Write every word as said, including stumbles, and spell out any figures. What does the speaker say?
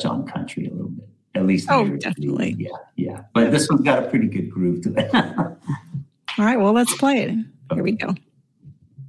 on country a little bit, at least. Oh, definitely. Yeah, yeah. But this one's got a pretty good groove to it. All right, well, let's play it. Here we go.